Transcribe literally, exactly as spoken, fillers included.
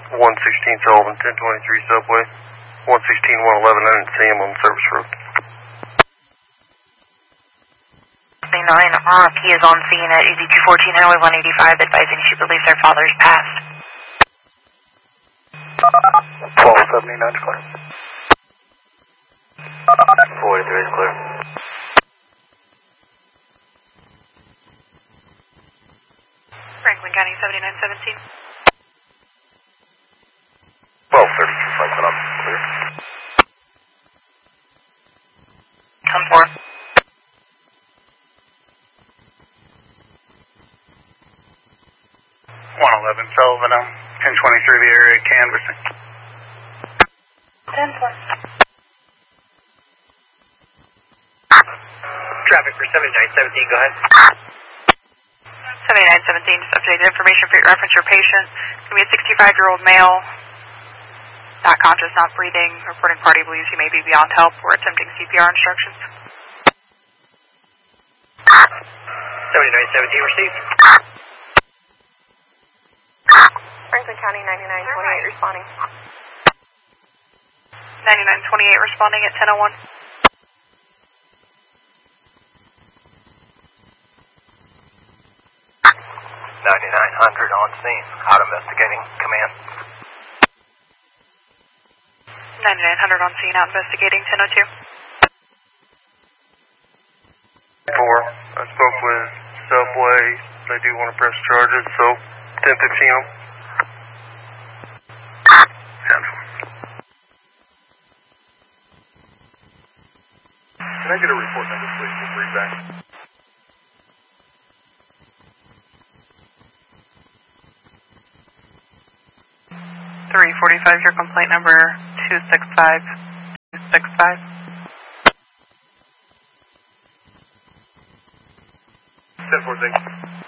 one sixteen Sullivan, ten twenty-three subway. one sixteen, one eleven, I didn't see him on the service road. nine, uh, he is on scene at eighty-two fourteen Highway one eighty-five, advising she believes their father's passed. twelve seventy-nine is clear. forty-three is clear. Franklin County seventy-nine seventeen. twelve thirty-two, Franklin, I'm clear. ten four. one eleven Sullivan, um, ten twenty-three, the area canvassing. ten four. Traffic for seventy-nine seventeen, go ahead. seventy-nine seventeen, just updated information for your reference. Your patient is going to be a sixty-five-year-old male, not conscious, not breathing, reporting party believes he may be beyond help. We're attempting C P R instructions. seventy-nine seventeen received. Franklin County ninety-nine twenty-eight responding. ninety-nine twenty-eight responding at ten oh one. ninety-nine hundred on scene. Out investigating. Command. ninety-nine hundred on scene, out investigating. ten oh two. Four. I spoke with Subway. They do want to press charges, so ten fifteen them. Can I get a report number, please? We'll read back. three forty-five, your complaint number two six five two six five. ten four, thank you.